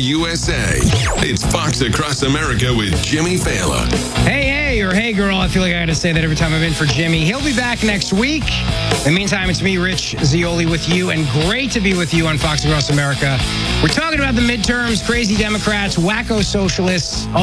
USA. It's Fox Across America with Jimmy Fallon. Hey, or hey, girl. I feel like I gotta say that every time I'm in for Jimmy. He'll be back next week. In the meantime, it's me, Rich Zioli, with you, and great to be with you on Fox Across America. We're talking about the midterms, crazy Democrats, wacko socialists,